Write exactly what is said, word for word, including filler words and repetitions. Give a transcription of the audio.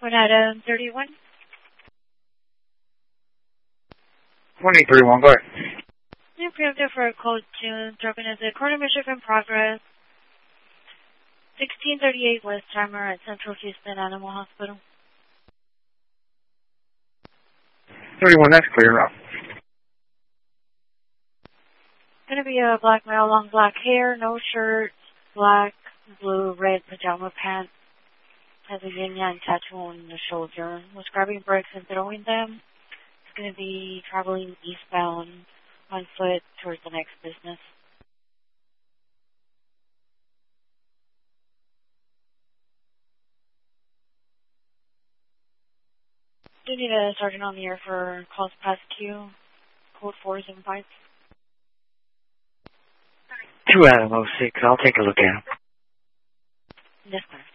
One Adam thirty-one. twenty thirty-one, go ahead. New preemptive for a code tune. Dropping as a quarter mission in progress. sixteen thirty-eight West Timer at Central Houston Animal Hospital. thirty-one, that's clear. Up. Going to be a black male, long black hair, no shirt, black, blue, red pajama pants. Has a yin yang tattoo on the shoulder. Was grabbing bricks and throwing them. It's going to be traveling eastbound on foot towards the next business. Do need a sergeant on the air for calls past Q, code fours and fives. Two Adam oh six, I'll take a look at him. Yes, sir.